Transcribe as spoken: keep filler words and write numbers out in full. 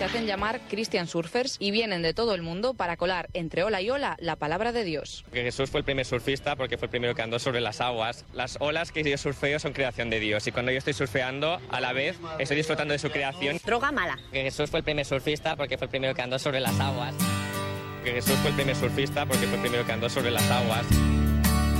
hacen llamar Christian Surfers y vienen de todo el mundo para colar entre ola y ola la palabra de Dios. Que Jesús fue el primer surfista porque fue el primero que andó sobre las aguas. Las olas que yo surfeo son creación de Dios y cuando yo estoy surfeando, a la vez estoy disfrutando de su creación. Droga mala. Que Jesús fue el primer surfista porque fue el primero que andó sobre las aguas. Que Jesús fue el primer surfista porque fue el primero que andó sobre las aguas.